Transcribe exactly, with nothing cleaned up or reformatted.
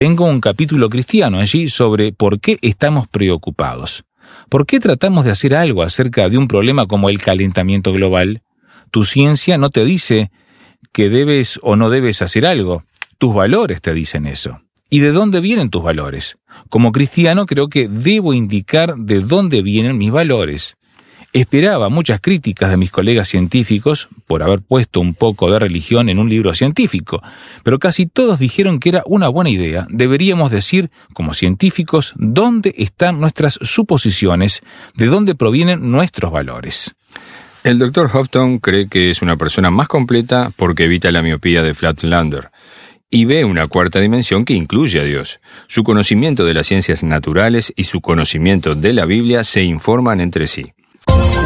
Tengo un capítulo cristiano allí sobre por qué estamos preocupados. ¿Por qué tratamos de hacer algo acerca de un problema como el calentamiento global? Tu ciencia no te dice que debes o no debes hacer algo. Tus valores te dicen eso. ¿Y de dónde vienen tus valores? Como cristiano creo que debo indicar de dónde vienen mis valores. Esperaba muchas críticas de mis colegas científicos por haber puesto un poco de religión en un libro científico, pero casi todos dijeron que era una buena idea. Deberíamos decir, como científicos, dónde están nuestras suposiciones, de dónde provienen nuestros valores. El doctor Houghton cree que es una persona más completa porque evita la miopía de Flatlander y ve una cuarta dimensión que incluye a Dios. Su conocimiento de las ciencias naturales y su conocimiento de la Biblia se informan entre sí.